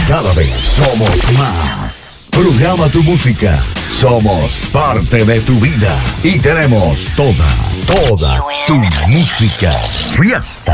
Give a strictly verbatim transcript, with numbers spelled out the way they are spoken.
Cada vez somos más. Programa tu música. Somos parte de tu vida. Y tenemos toda, toda tu música. Fiesta.